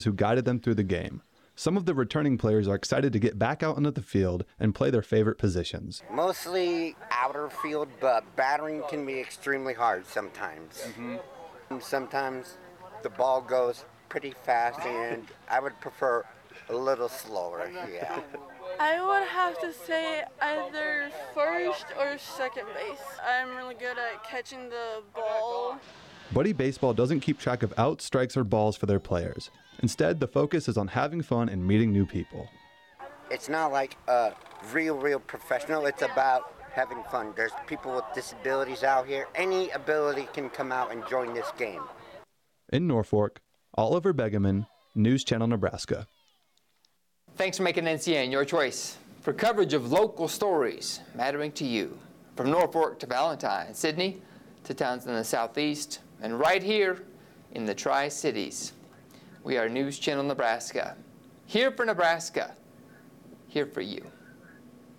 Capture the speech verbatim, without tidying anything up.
who guided them through the game. Some of the returning players are excited to get back out onto the field and play their favorite positions. Mostly outer field, but battering can be extremely hard sometimes. Mm-hmm. Sometimes the ball goes pretty fast, and I would prefer a little slower, yeah. I would have to say either first or second base. I'm really good at catching the ball. Buddy Baseball doesn't keep track of outs, strikes, or balls for their players. Instead, the focus is on having fun and meeting new people. It's not like a real, real professional. It's about having fun. There's people with disabilities out here. Any ability can come out and join this game. In Norfolk, Oliver Begeman, News Channel, Nebraska. Thanks for making N C N your choice for coverage of local stories mattering to you. From Norfolk to Valentine, Sydney to towns in the southeast, and right here in the Tri-Cities. We are News Channel Nebraska. Here for Nebraska. Here for you.